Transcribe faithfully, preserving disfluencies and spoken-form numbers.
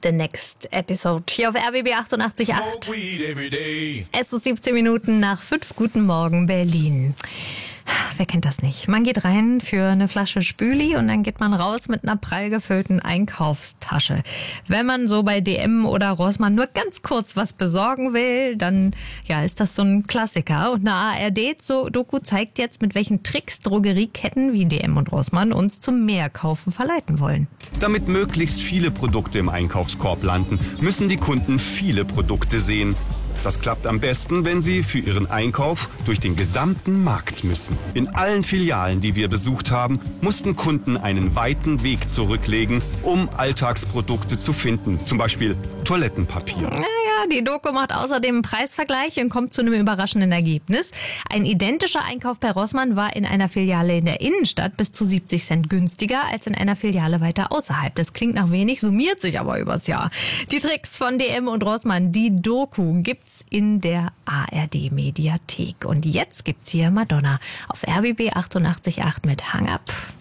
The Next Episode hier auf R B B achtundachtzig Komma acht. Es ist siebzehn Minuten nach fünf. Guten Morgen, Berlin. Wer kennt das nicht? Man geht rein für eine Flasche Spüli und dann geht man raus mit einer prall gefüllten Einkaufstasche. Wenn man so bei D M oder Rossmann nur ganz kurz was besorgen will, dann ja, ist das so ein Klassiker. Und eine A R D-Doku zeigt jetzt, mit welchen Tricks Drogerieketten wie D M und Rossmann uns zum Mehrkaufen verleiten wollen. Damit möglichst viele Produkte im Einkaufskorb landen, müssen die Kunden viele Produkte sehen. Das klappt am besten, wenn sie für ihren Einkauf durch den gesamten Markt müssen. In allen Filialen, die wir besucht haben, mussten Kunden einen weiten Weg zurücklegen, um Alltagsprodukte zu finden, zum Beispiel Toilettenpapier. Naja, die Doku macht außerdem einen Preisvergleich und kommt zu einem überraschenden Ergebnis. Ein identischer Einkauf bei Rossmann war in einer Filiale in der Innenstadt bis zu siebzig Cent günstiger als in einer Filiale weiter außerhalb. Das klingt nach wenig, summiert sich aber übers Jahr. Die Tricks von D M und Rossmann, die Doku gibt's in der A R D-Mediathek. Und jetzt gibt's hier Madonna auf R B B achtundachtzig Komma acht mit Hang Up.